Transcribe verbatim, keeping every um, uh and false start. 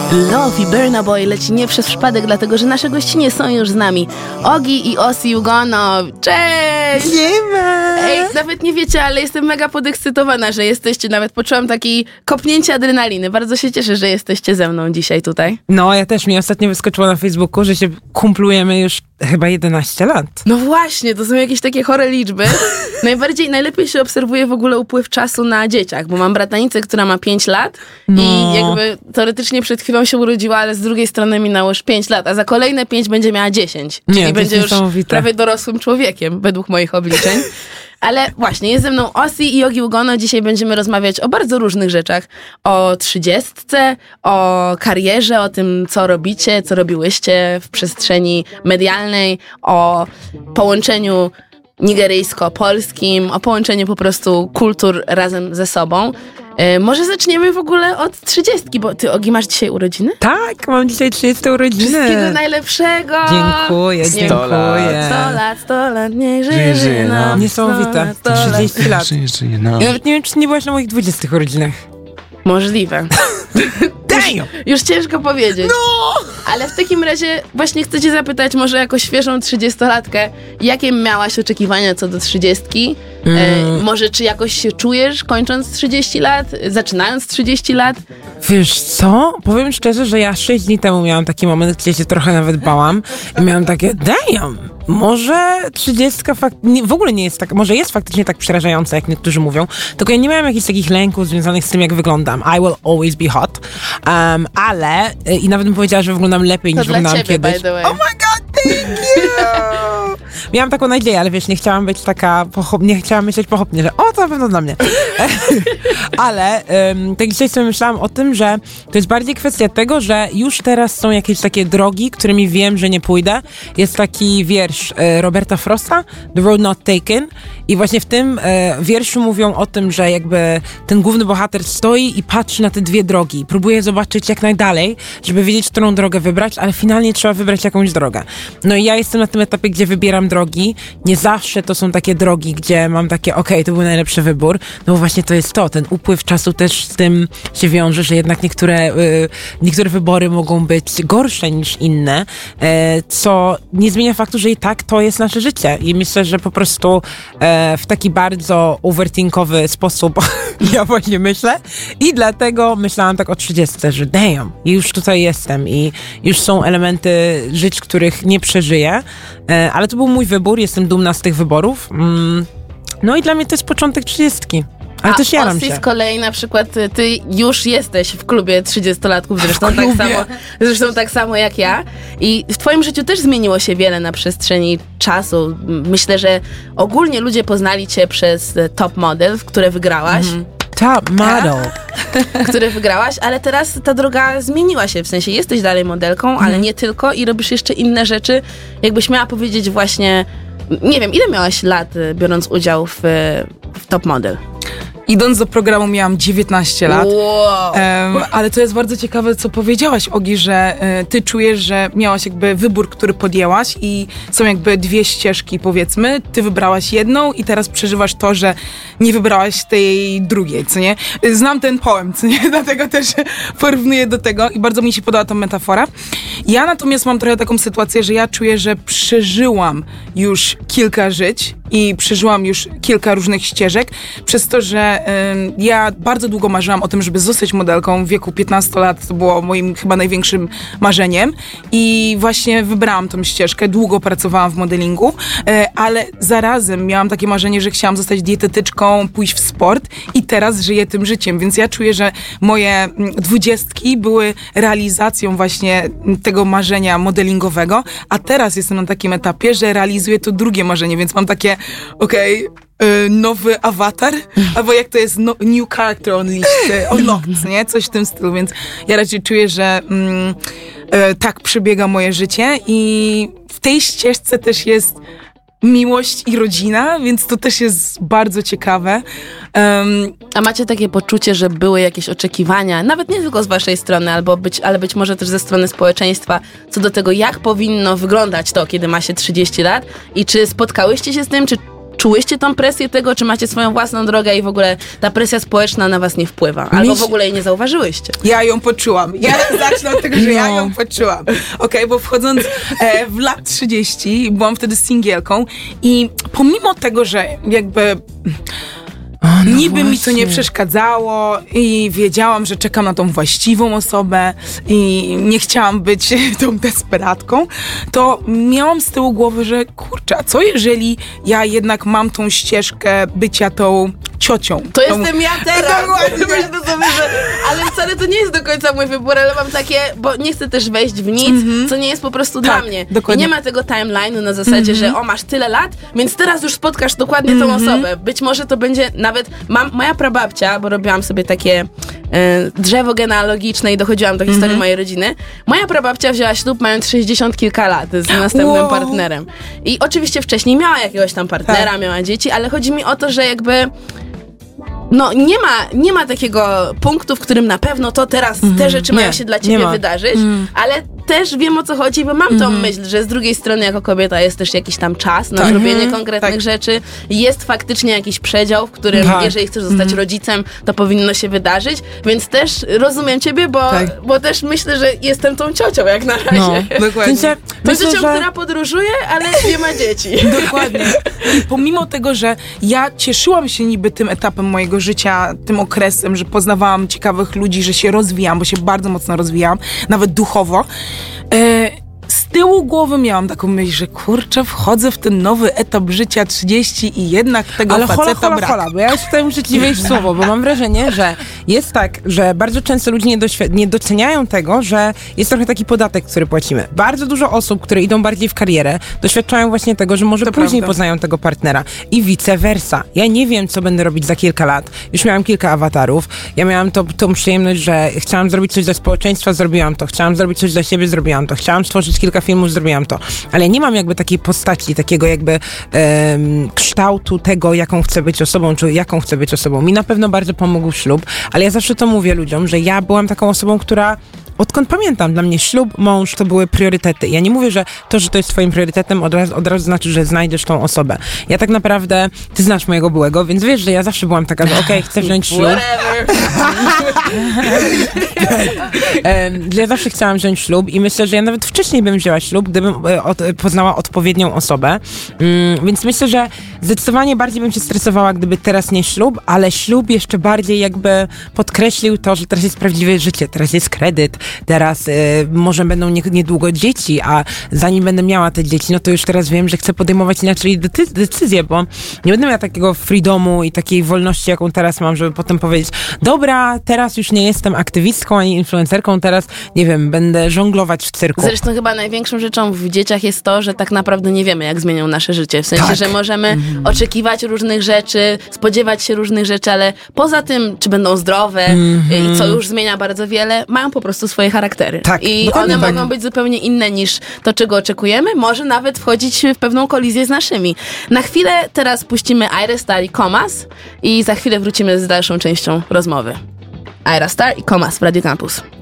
Love i Burna Boy leci nie przez przypadek, dlatego że nasze gościnie są już z nami. Ogi i Osi Ugonow. Cześć! Nie ma! Ej, nawet nie wiecie, ale jestem mega podekscytowana, że jesteście. Nawet poczułam taki kopnięcie adrenaliny. Bardzo się cieszę, że jesteście ze mną dzisiaj tutaj. No, ja też. Mi ostatnio wyskoczyło na Facebooku, że się kumplujemy już chyba jedenaście lat. No właśnie, to są jakieś takie chore liczby. Najbardziej, najlepiej się obserwuje w ogóle upływ czasu na dzieciach, bo mam bratanicę, która ma pięć lat No. i jakby teoretycznie przed chwilą się urodziła, ale z drugiej strony minęło już pięć lat, a za kolejne pięć będzie miała dziesięć. Nie, Czyli to będzie jest już niesamowite. prawie dorosłym człowiekiem, według moich obliczeń. Ale właśnie, jest ze mną Osi i Ogi Ugonow. Dzisiaj będziemy rozmawiać o bardzo różnych rzeczach. O trzydziestce, o karierze, o tym, co robicie, co robiłyście w przestrzeni medialnej, o połączeniu nigeryjsko-polskim, o połączeniu po prostu kultur razem ze sobą. E, może zaczniemy w ogóle od trzydziestki, bo ty, Ogi, masz dzisiaj urodziny? Tak, mam dzisiaj trzydzieste urodziny. Wszystkiego najlepszego! Dziękuję, dziękuję. Sto lat, sto lat, niech żyje, żyje nam. Niesamowite. sto lat, sto lat. trzydzieści lat. No. Ja nawet nie wiem, czy nie byłaś na moich dwudziestych urodzinach. Możliwe. Damn! Już ciężko powiedzieć. No! Ale w takim razie właśnie chcę cię zapytać, może jako świeżą trzydziestolatkę, jakie miałaś oczekiwania co do trzydziestki? Mm. E, może czy jakoś się czujesz kończąc trzydzieści lat, zaczynając trzydzieści lat? Wiesz co? Powiem szczerze, że ja sześć dni temu miałam taki moment, gdzie się trochę nawet bałam i miałam takie, damn, może trzydziestka fakt... nie, w ogóle nie jest tak, może jest faktycznie tak przerażająca, jak niektórzy mówią, tylko ja nie miałam jakichś takich lęków związanych z tym, jak wyglądam. I will always be hot. Um, ale, y, i nawet bym powiedziała, że wyglądam lepiej To niż dla wyglądałam ciebie, kiedyś. by the way. Oh my god, thank you! Miałam taką nadzieję, ale wiesz, nie chciałam być taka, pochop... nie chciałam myśleć pochopnie, że o, to na pewno dla mnie. Ale um, tak dzisiaj sobie myślałam o tym, że to jest bardziej kwestia tego, że już teraz są jakieś takie drogi, którymi wiem, że nie pójdę. Jest taki wiersz e, Roberta Frosta, The Road Not Taken, i właśnie w tym e, wierszu mówią o tym, że jakby ten główny bohater stoi i patrzy na te dwie drogi. Próbuje zobaczyć jak najdalej, żeby wiedzieć, którą drogę wybrać, ale finalnie trzeba wybrać jakąś drogę. No i ja jestem na tym etapie, gdzie wybieram drogi. Nie zawsze to są takie drogi, gdzie mam takie, okej, okay, to był najlepszy wybór. No bo właśnie to jest to, ten upływ czasu też z tym się wiąże, że jednak niektóre, y, niektóre wybory mogą być gorsze niż inne, y, co nie zmienia faktu, że i tak to jest nasze życie. I myślę, że po prostu y, w taki bardzo overthinkowy sposób ja właśnie myślę i dlatego myślałam tak o trzydziestce, że damn, już tutaj jestem i już są elementy żyć, których nie przeżyję, y, ale to był mój wybór, jestem dumna z tych wyborów. Mm, no i dla mnie to jest początek trzydziestki. Ale A też jaram Osi się. z kolei na przykład ty już jesteś w klubie trzydziestolatków, zresztą tak klubie. samo, zresztą tak samo jak ja. I w twoim życiu też zmieniło się wiele na przestrzeni czasu. Myślę, że ogólnie ludzie poznali cię przez Top Model, w które wygrałaś. Mhm. Top model. które wygrałaś, ale teraz ta droga zmieniła się, w sensie jesteś dalej modelką, ale Mhm. nie tylko i robisz jeszcze inne rzeczy. Jakbyś miała powiedzieć właśnie, nie wiem, ile miałaś lat, y, biorąc udział w, w Top Model? Idąc do programu miałam dziewiętnaście lat, Wow. em, ale to jest bardzo ciekawe, co powiedziałaś, Ogi, że e, ty czujesz, że miałaś jakby wybór, który podjęłaś i są jakby dwie ścieżki, powiedzmy, ty wybrałaś jedną i teraz przeżywasz to, że nie wybrałaś tej drugiej, co nie? Znam ten poem, co nie? Dlatego też porównuję do tego i bardzo mi się podoba ta metafora. Ja natomiast mam trochę taką sytuację, że ja czuję, że przeżyłam już kilka żyć i przeżyłam już kilka różnych ścieżek, przez to, że ym, ja bardzo długo marzyłam o tym, żeby zostać modelką. W wieku piętnastu lat to było moim chyba największym marzeniem i właśnie wybrałam tą ścieżkę. Długo pracowałam w modelingu, y, ale zarazem miałam takie marzenie, że chciałam zostać dietetyczką, pójść w sport i teraz żyję tym życiem, więc ja czuję, że moje mm, dwudziestki były realizacją właśnie tego marzenia modelingowego, a teraz jestem na takim etapie, że realizuję to drugie marzenie, więc mam takie okej, okay, nowy awatar, albo jak to jest no, new character unleashed, unlocked, nie? Coś w tym stylu, więc ja raczej czuję, że mm, e, tak przebiega moje życie i w tej ścieżce też jest miłość i rodzina, więc to też jest bardzo ciekawe. Um, A macie takie poczucie, że były jakieś oczekiwania, nawet nie tylko z waszej strony, albo być, ale być może też ze strony społeczeństwa, co do tego, jak powinno wyglądać to, kiedy ma się trzydzieści lat i czy spotkałyście się z tym, czy czułyście tą presję tego, czy macie swoją własną drogę i w ogóle ta presja społeczna na was nie wpływa? Albo w ogóle jej nie zauważyłyście? Ja ją poczułam. Ja zacznę od tego, że No. ja ją poczułam. Okej, okay, bo wchodząc e, w lat trzydzieści, byłam wtedy singielką i pomimo tego, że jakby... no Niby mi to właśnie. nie przeszkadzało i wiedziałam, że czekam na tą właściwą osobę i nie chciałam być tą desperatką, to miałam z tyłu głowy, że kurczę, a co jeżeli ja jednak mam tą ścieżkę bycia tą ciocią? To tą... jestem ja teraz! Dokładnie. Myślę sobie, że, ale wcale to nie jest do końca mój wybór, ale mam takie, bo nie chcę też wejść w nic, co nie jest po prostu Tak, dla mnie. dokładnie. I nie ma tego timeline'u na zasadzie, że o, masz tyle lat, więc teraz już spotkasz dokładnie tą osobę. Być może to będzie nawet, mam, moja prababcia, bo robiłam sobie takie e, drzewo genealogiczne i dochodziłam do historii mojej rodziny. Moja prababcia wzięła ślub mając sześćdziesiąt kilka lat z następnym Wow. partnerem. I oczywiście wcześniej miała jakiegoś tam partnera, Tak. miała dzieci, ale chodzi mi o to, że jakby no nie ma, nie ma takiego punktu, w którym na pewno to teraz te rzeczy Nie, mają się dla nie ciebie ma. wydarzyć, ale też wiem, o co chodzi, bo mam tą myśl, że z drugiej strony jako kobieta jest też jakiś tam czas na zrobienie konkretnych tak. rzeczy. Jest faktycznie jakiś przedział, w którym Tak. jeżeli chcesz zostać rodzicem, to powinno się wydarzyć, więc też rozumiem ciebie, bo, Tak. bo też myślę, że jestem tą ciocią jak na razie. No. Dokładnie. W sensie, Tą myślę, ciocią, że... która podróżuje, ale nie ma dzieci. Dokładnie. I pomimo tego, że ja cieszyłam się niby tym etapem mojego życia, tym okresem, że poznawałam ciekawych ludzi, że się rozwijam, bo się bardzo mocno rozwijałam, nawet duchowo, e, z tyłu głowy miałam taką myśl, że kurczę, wchodzę w ten nowy etap życia trzydzieści i jednak tego Ale hola, faceta hola, brak. hola, bo ja już tutaj muszę ci wejść w słowo, bo mam wrażenie, że jest tak, że bardzo często ludzie nie, doświ- nie doceniają tego, że jest trochę taki podatek, który płacimy. Bardzo dużo osób, które idą bardziej w karierę, doświadczają właśnie tego, że może To później prawda. poznają tego partnera i vice versa. Ja nie wiem, co będę robić za kilka lat. Już miałam kilka awatarów. Ja miałam to, tą przyjemność, że chciałam zrobić coś dla społeczeństwa, zrobiłam to. Chciałam zrobić coś dla siebie, zrobiłam to. Chciałam stworzyć kilka filmów, zrobiłam to. Ale nie mam jakby takiej postaci, takiego jakby em, kształtu tego, jaką chcę być osobą, czy jaką chcę być osobą. Mi na pewno bardzo pomógł ślub, ale ja zawsze to mówię ludziom, że ja byłam taką osobą, która odkąd pamiętam, dla mnie ślub, mąż to były priorytety. Ja nie mówię, że to, że to jest twoim priorytetem, od razu, od razu znaczy, że znajdziesz tą osobę. Ja tak naprawdę, ty znasz mojego byłego, więc wiesz, że ja zawsze byłam taka, że okej, okay, chcę wziąć ślub. Whatever. Em, Ja zawsze chciałam wziąć ślub i myślę, że ja nawet wcześniej bym wzięła ślub, gdybym e, od, poznała odpowiednią osobę. Mm, więc myślę, że zdecydowanie bardziej bym się stresowała, gdyby teraz nie ślub, ale ślub jeszcze bardziej jakby podkreślił to, że teraz jest prawdziwe życie, teraz jest kredyt, teraz e, może będą nie, niedługo dzieci, a zanim będę miała te dzieci, no to już teraz wiem, że chcę podejmować inaczej decy- decyzje, bo nie będę miała takiego freedomu i takiej wolności, jaką teraz mam, żeby potem powiedzieć, dobra, teraz już nie jestem aktywistką ani influencerką, teraz, nie wiem, będę żonglować w cyrku. Zresztą chyba największą rzeczą w dzieciach jest to, że tak naprawdę nie wiemy, jak zmienią nasze życie. W sensie, Tak. że możemy oczekiwać różnych rzeczy, spodziewać się różnych rzeczy, ale poza tym, czy będą zdrowe i co już zmienia bardzo wiele, mają po prostu swoje charaktery. Tak, I dokładnie one tak. mogą być zupełnie inne niż to, czego oczekujemy, może nawet wchodzić w pewną kolizję z naszymi. Na chwilę teraz puścimy Ayra Starr i Comas i za chwilę wrócimy z dalszą częścią rozmowy. Ayra Starr i Comas w Radio Campus.